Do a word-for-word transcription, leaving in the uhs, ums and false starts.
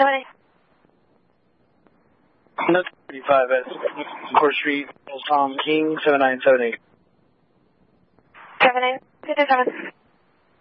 Coming in. Note thirty-five S, Court Street, Tom King, seven nine seven eight. seven eight, fifty-seven.